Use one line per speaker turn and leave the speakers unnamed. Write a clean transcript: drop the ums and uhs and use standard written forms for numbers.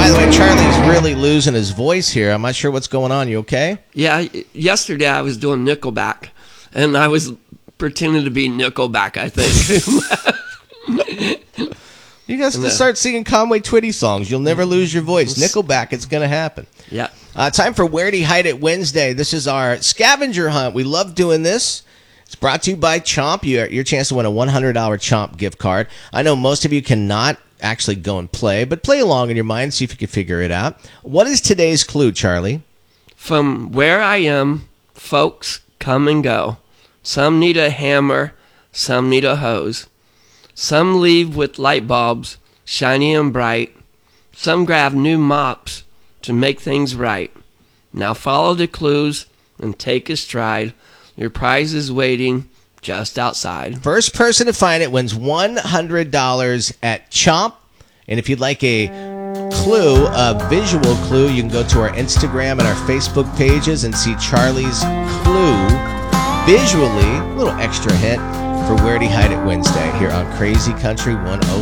By the way, Charlie's really losing his voice here. I'm not sure what's going on. You okay?
Yeah, yesterday I was doing Nickelback, and I was pretending to be Nickelback, I think.
You guys can start singing Conway Twitty songs. You'll never lose your voice. Nickelback, it's going to happen.
Yeah.
Time for Where'd He Hide It Wednesday. This is our scavenger hunt. We love doing this. It's brought to you by Chomp. Your chance to win a $100 Chomp gift card. I know most of you cannot actually go and play, but play along in your mind, see if you can figure it out. What is today's clue, Charlie?
From where I am, folks come and go. Some need a hammer, some need a hose. Some leave with light bulbs, shiny and bright. Some grab new mops to make things right. Now follow the clues and take a stride. Your prize is waiting just outside.
First person to find it wins $100 at Chomp. And if you'd like a clue, a visual clue, you can go to our Instagram and our Facebook pages and see Charlie's clue visually. A little extra hint for Where'd He Hide It Wednesday here on Crazy Country 105.